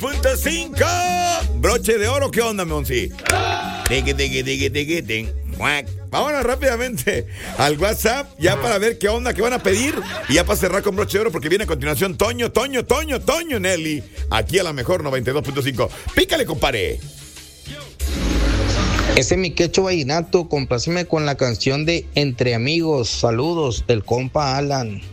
92.5. Broche de oro, ¿qué onda, Monsi? Vámonos rápidamente al WhatsApp ya para ver qué onda, qué van a pedir. Y ya para cerrar con broche de oro porque viene a continuación Toño, Nelly. Aquí a la mejor 92.5. Pícale, compadre. Ese mi quecho vallenato, compláceme con la canción de Entre Amigos. Saludos, del compa Alan.